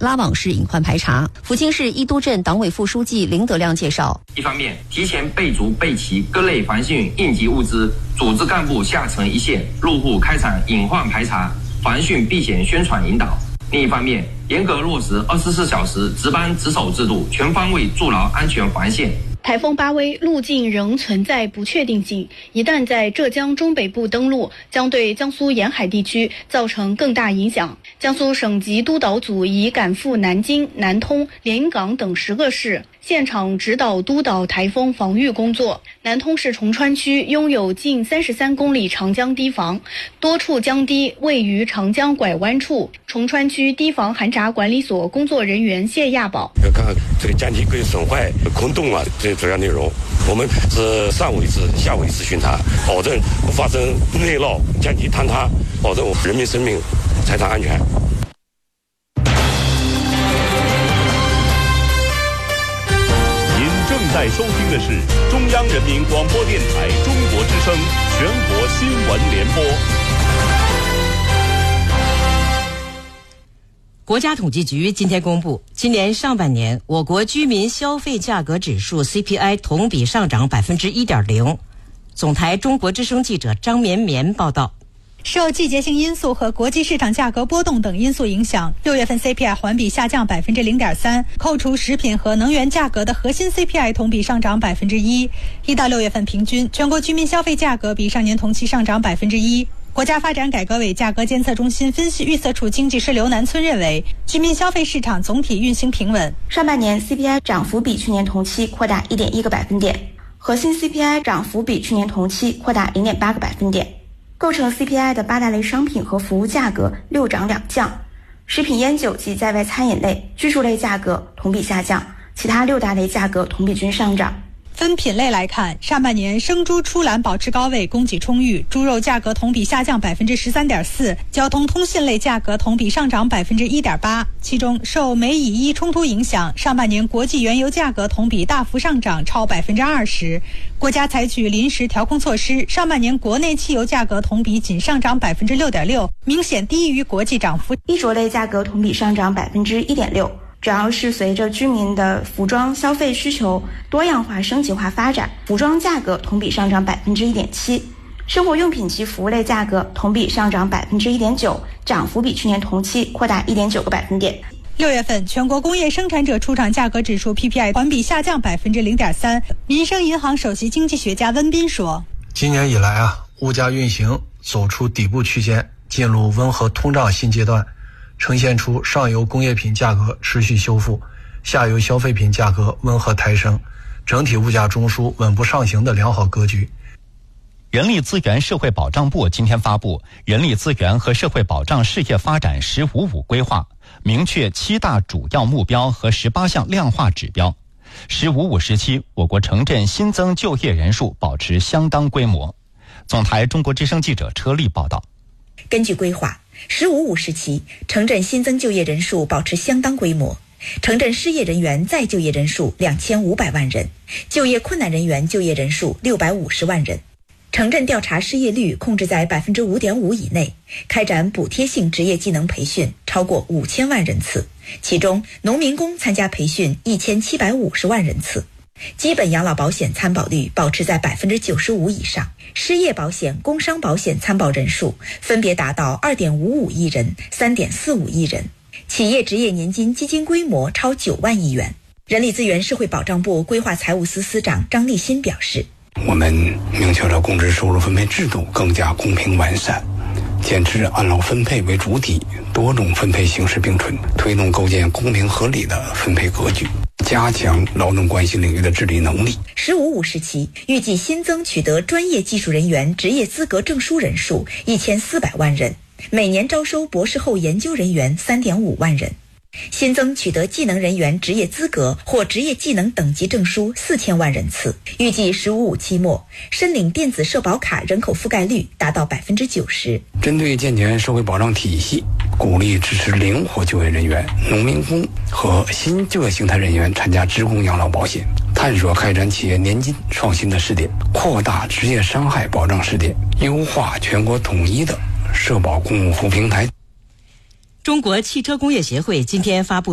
拉网式隐患排查。福清市伊都镇党委副书记林德亮介绍， 一方面提前备足备齐各类防汛应急物资，组织干部下沉一线，入户开展隐患排查、防汛避险宣传引导；另一方面，严格落实24小时值班值守制度，全方位筑牢安全防线。 台风巴威路径仍存在不确定性，一旦在浙江中北部登陆，将对江苏沿海地区造成更大影响。江苏省级督导组已赶赴南京、南通、连云港等10个市，现场指导督导台风防御工作。南通市崇川区拥有近33公里长江堤防，多处江堤位于长江拐弯处。崇川区堤防涵闸管理所工作人员谢亚宝， 要看这个江堤可以损坏、空洞啊，这主要内容，我们是上午一次，下午一次巡查，保证不发生内涝、江堤坍塌，保证人民生命财产安全。 正在收听的是中央人民广播电台中国之声全国新闻联播。 国家统计局今天公布，今年上半年我国居民消费价格指数 CPI 同比上涨 1.0%。总台中国之声记者张绵绵报道。 受季节性因素和国际市场价格波动等因素影响，6月份 CPI 环比下降 0.3%， 扣除食品和能源价格的核心 CPI 同比上涨 1%。1到6月份平均，全国居民消费价格比上年同期上涨 1%。国家发展改革委价格监测中心分析预测处经济师刘南村认为，居民消费市场总体运行平稳。 上半年 CPI 涨幅比去年同期扩大 1.1个百分点，核心 CPI 涨幅比去年同期扩大 0.8个百分点。构成 CPI 的8大类商品和服务价格6涨2降，食品烟酒及在外餐饮类、居住类价格同比下降，其他6大类价格同比均上涨。 分品类来看，上半年生猪出栏保持高位，供给充裕，猪肉价格同比下降 13.4%， 交通通信类价格同比上涨 1.8%。其中受美以伊冲突影响，上半年国际原油价格同比大幅上涨超 20%。国家采取临时调控措施，上半年国内汽油价格同比仅上涨 6.6%， 明显低于国际涨幅。 衣着类价格同比上涨 1.6%。主要是随着居民的服装消费需求多样化升级化发展，服装价格同比上涨 1.7%， 生活用品及服务类价格同比上涨 1.9%， 涨幅比去年同期扩大 1.9个百分点。 6月份全国工业生产者出厂价格指数 PPI 环比下降 0.3%。 民生银行首席经济学家温彬说， 今年以来物价运行走出底部区间，进入温和通胀新阶段，呈现出上游工业品价格持续修复，下游消费品价格温和抬升，整体物价中枢稳步上行的良好格局。 人力资源社会保障部今天发布人力资源和社会保障事业发展“15+5”规划，明确7大主要目标和18项量化指标。“15+5”时期，我国城镇新增就业人数保持相当规模。总台中国之声记者车丽报道。 根据规划，“15+5”时期，城镇新增就业人数保持相当规模，城镇失业人员再就业人数2500万人，就业困难人员就业人数650万人。城镇调查失业率控制在 5.5% 以内，开展补贴性职业技能培训超过5000万人次，其中农民工参加培训1750万人次。基本养老保险参保率保持在 95% 以上，失业保险、工伤保险参保人数分别达到 2.55 亿人、3.45亿人，企业职业年金基金规模超9万亿元。人力资源社会保障部规划财务司司长张立新表示， 我们明确了工资收入分配制度更加公平完善，坚持按劳分配为主体，多种分配形式并存，推动构建公平合理的分配格局，加强劳动关系领域的治理能力。 “15+5”时期，预计新增取得专业技术人员职业资格证书人数1400万人，每年招收博士后研究人员3.5万人。新增取得技能人员职业资格或职业技能等级证书4000万人次。预计“15+5”期末，申领电子社保卡人口覆盖率达到 90%。 针对健全社会保障体系，鼓励支持灵活就业人员、农民工和新就业形态人员参加职工养老保险，探索开展企业年金创新的试点，扩大职业伤害保障试点，优化全国统一的社保公共服务平台。 中国汽车工业协会今天发布